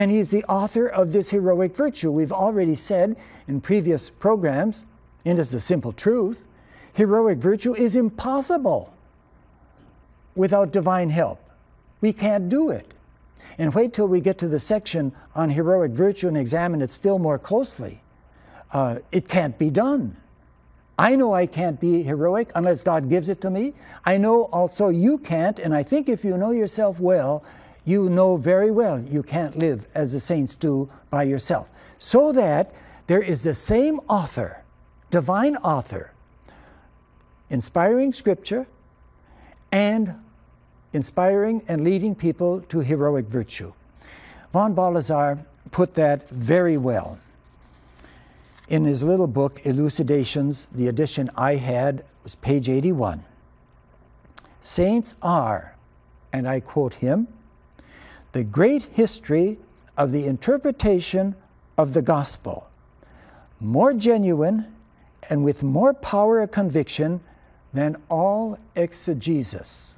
And he's the author of this heroic virtue. We've already said in previous programs, and it's a simple truth, heroic virtue is impossible without divine help. We can't do it. And wait till we get to the section on heroic virtue and examine it still more closely. It can't be done. I know I can't be heroic unless God gives it to me. I know also you can't, and I think if you know yourself well, you know very well you can't live as the saints do by yourself. So that there is the same author, divine author, inspiring Scripture and inspiring and leading people to heroic virtue. Von Balthasar put that very well in his little book, Elucidations. The edition I had was page 81. Saints are, and I quote him, the great history of the interpretation of the gospel, more genuine and with more power of conviction than all exegesis.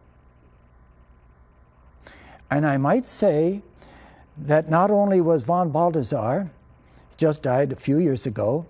And I might say that not only was von Balthasar, he just died a few years ago,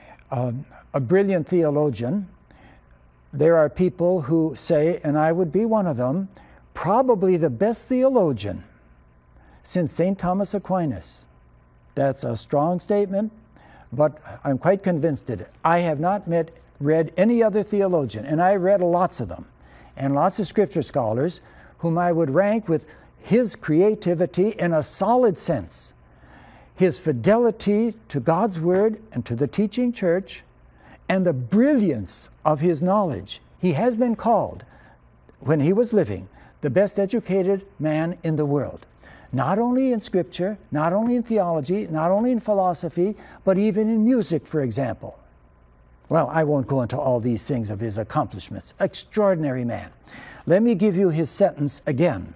a brilliant theologian. There are people who say, and I would be one of them, probably the best theologian since St. Thomas Aquinas. That's a strong statement, but I'm quite convinced of it. I have not read any other theologian, and I read lots of them, and lots of Scripture scholars whom I would rank with his creativity in a solid sense, his fidelity to God's Word and to the teaching church, and the brilliance of his knowledge. He has been called, when he was living, the best educated man in the world. Not only in Scripture, not only in theology, not only in philosophy, but even in music, for example. Well, I won't go into all these things of his accomplishments. Extraordinary man. Let me give you his sentence again.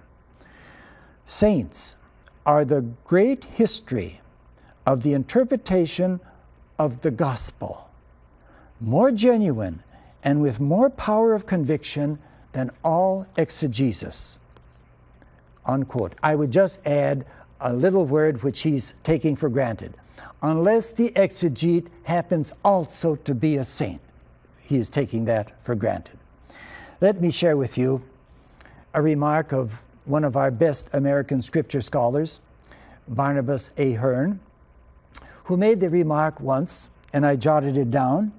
Saints are the great history of the interpretation of the gospel, more genuine and with more power of conviction than all exegesis. Unquote. I would just add a little word which he's taking for granted. Unless the exegete happens also to be a saint. He is taking that for granted. Let me share with you a remark of one of our best American Scripture scholars, Barnabas A. Hearn, who made the remark once, and I jotted it down.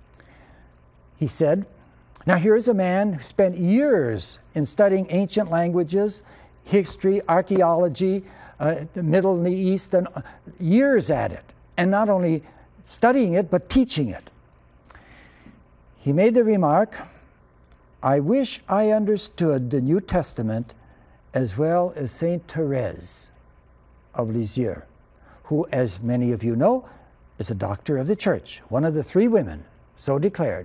He said, now here's a man who spent years in studying ancient languages, history, archaeology, the Middle East, and years at it, and not only studying it, but teaching it. He made the remark, I wish I understood the New Testament as well as Saint Therese of Lisieux, who, as many of you know, is a doctor of the church, one of the 3 women, so declared.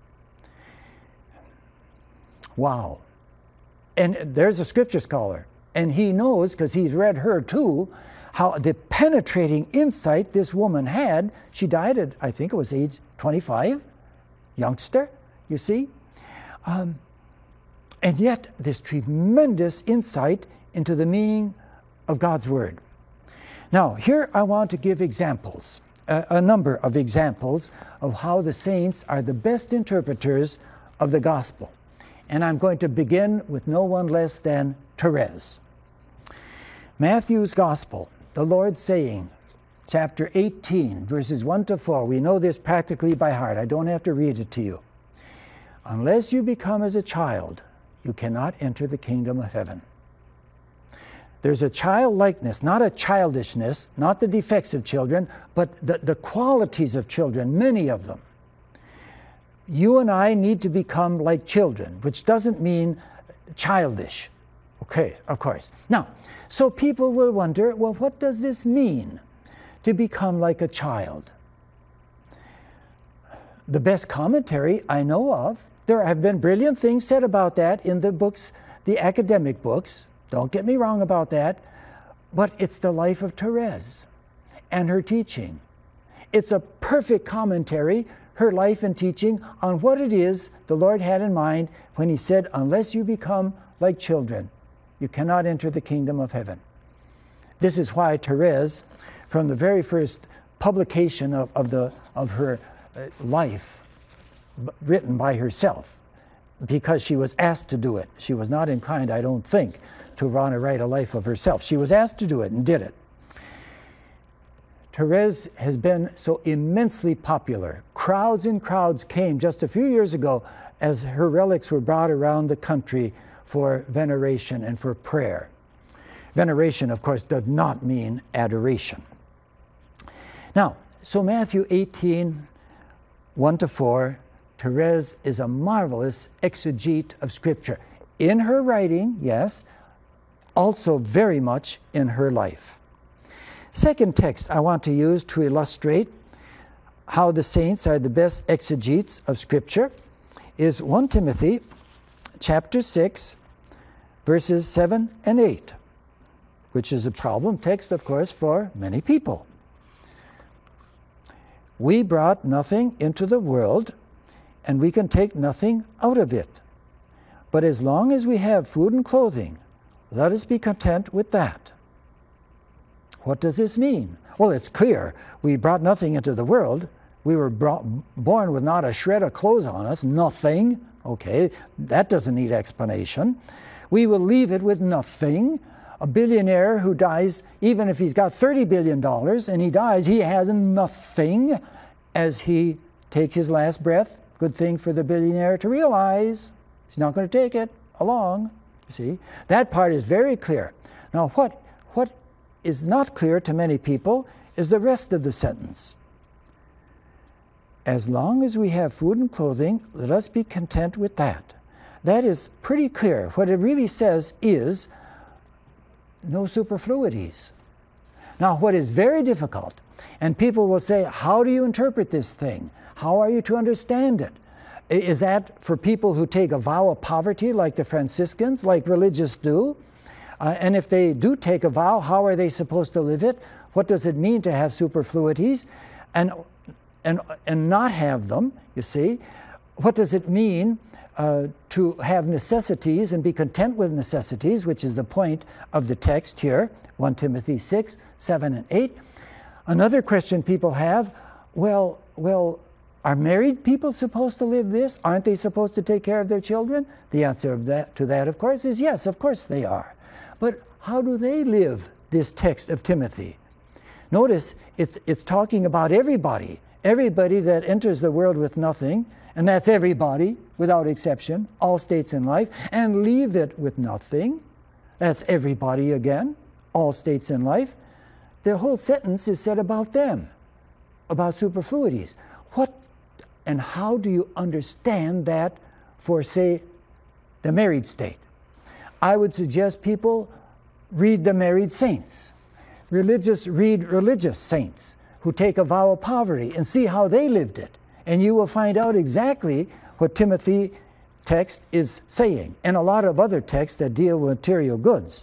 Wow. And there's a Scripture scholar, and he knows, because he's read her too, how the penetrating insight this woman had. She died at, I think it was age 25, youngster, you see. And yet, this tremendous insight into the meaning of God's Word. Now, here I want to give examples, a number of examples of how the saints are the best interpreters of the gospel. And I'm going to begin with no one less than Therese. Matthew's Gospel, the Lord saying, chapter 18, verses 1 to 4. We know this practically by heart. I don't have to read it to you. Unless you become as a child, you cannot enter the kingdom of heaven. There's a childlikeness, not a childishness, not the defects of children, but the qualities of children, many of them. You and I need to become like children, which doesn't mean childish. Okay, of course. Now, so people will wonder, well, what does this mean, to become like a child? The best commentary I know of, there have been brilliant things said about that in the books, the academic books. Don't get me wrong about that. But it's the life of Therese and her teaching. It's a perfect commentary, her life and teaching, on what it is the Lord had in mind when He said, unless you become like children, you cannot enter the kingdom of heaven. This is why Therese, from the very first publication of her life, written by herself, because she was asked to do it. She was not inclined, I don't think, to want to write a life of herself. She was asked to do it and did it. Therese has been so immensely popular. Crowds and crowds came just a few years ago as her relics were brought around the country for veneration and for prayer. Veneration, of course, does not mean adoration. Now, so Matthew 18, 1-4, Therese is a marvelous exegete of Scripture. In her writing, yes, also very much in her life. Second text I want to use to illustrate how the saints are the best exegetes of Scripture is 1 Timothy chapter 6, verses 7 and 8, which is a problem text, of course, for many people. We brought nothing into the world, and we can take nothing out of it. But as long as we have food and clothing, let us be content with that. What does this mean? Well, it's clear. We brought nothing into the world. We were born with not a shred of clothes on us, nothing. Okay, that doesn't need explanation. We will leave it with nothing. A billionaire who dies, even if he's got $30 billion and he dies, he has nothing as he takes his last breath. Good thing for the billionaire to realize. He's not going to take it along. You see, that part is very clear. Now, what is not clear to many people is the rest of the sentence. As long as we have food and clothing, let us be content with that. That is pretty clear. What it really says is no superfluities. Now, what is very difficult, and people will say, how do you interpret this thing? How are you to understand it? Is that for people who take a vow of poverty like the Franciscans, like religious do? And if they do take a vow, how are they supposed to live it? What does it mean to have superfluities and not have them, you see? What does it mean to have necessities and be content with necessities, which is the point of the text here, 1 Timothy 6, 7, and 8. Another question people have, well, are married people supposed to live this? Aren't they supposed to take care of their children? The answer to that, of course, is yes, of course they are. But how do they live this text of Timothy? Notice it's talking about everybody that enters the world with nothing, and that's everybody without exception, all states in life, and leave it with nothing. That's everybody again, all states in life. The whole sentence is said about them, about superfluities. What and how do you understand that for, say, the married state? I would suggest people read the married saints. Read religious saints who take a vow of poverty and see how they lived it. And you will find out exactly what Timothy text is saying, and a lot of other texts that deal with material goods.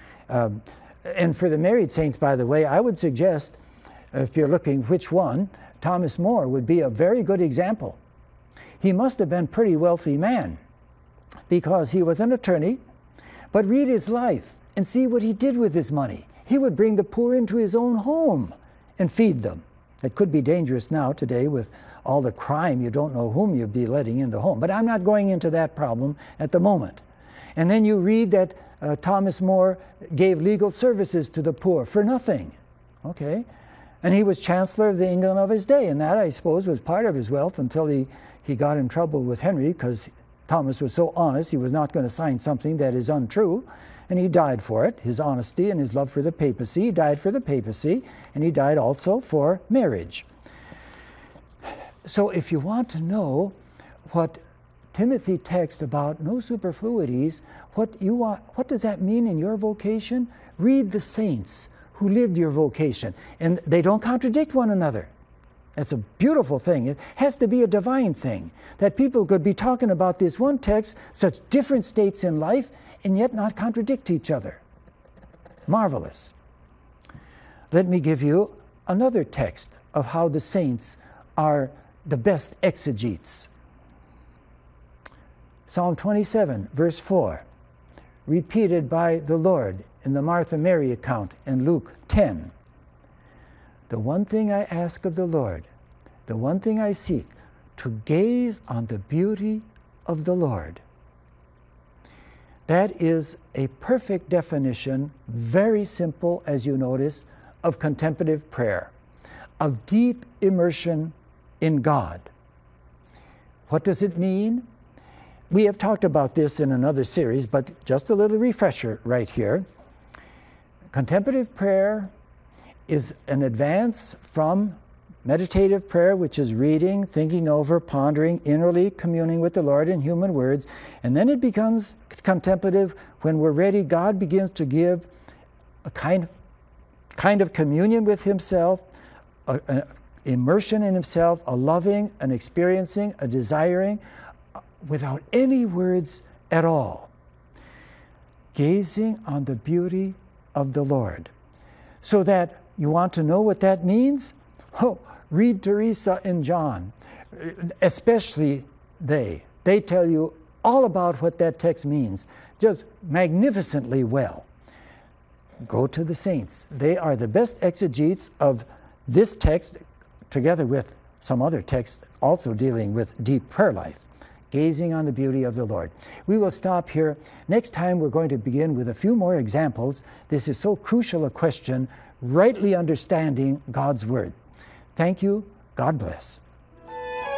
And for the married saints, by the way, I would suggest, if you're looking which one, Thomas More would be a very good example. He must have been a pretty wealthy man because he was an attorney, but read his life and see what he did with his money. He would bring the poor into his own home and feed them. It could be dangerous now today with all the crime. You don't know whom you'd be letting in the home. But I'm not going into that problem at the moment. And then you read that Thomas More gave legal services to the poor for nothing. Okay? And he was Chancellor of the England of his day. And that, I suppose, was part of his wealth until he got in trouble with Henry, because Thomas was so honest he was not going to sign something that is untrue. And he died for it, his honesty and his love for the papacy. He died for the papacy, and he died also for marriage. So if you want to know what Timothy text about no superfluities, what does that mean in your vocation? Read the saints who lived your vocation, and they don't contradict one another. That's a beautiful thing. It has to be a divine thing, that people could be talking about this one text, such different states in life, and yet not contradict each other. Marvelous. Let me give you another text of how the saints are the best exegetes. Psalm 27, verse 4, repeated by the Lord in the Martha-Mary account in Luke 10. The one thing I ask of the Lord, the one thing I seek, to gaze on the beauty of the Lord. That is a perfect definition, very simple, as you notice, of contemplative prayer, of deep immersion in God. What does it mean? We have talked about this in another series, but just a little refresher right here. Contemplative prayer is an advance from meditative prayer, which is reading, thinking over, pondering, innerly communing with the Lord in human words, and then it becomes contemplative when we're ready. God begins to give a kind of communion with himself, an immersion in himself, a loving, an experiencing, a desiring, without any words at all. Gazing on the beauty of the Lord. So that you want to know what that means? Oh, read Teresa and John, especially they. They tell you all about what that text means, just magnificently well. Go to the saints. They are the best exegetes of this text, together with some other texts also dealing with deep prayer life. Gazing on the beauty of the Lord. We will stop here. Next time we're going to begin with a few more examples. This is so crucial a question, rightly understanding God's Word. Thank you. God bless.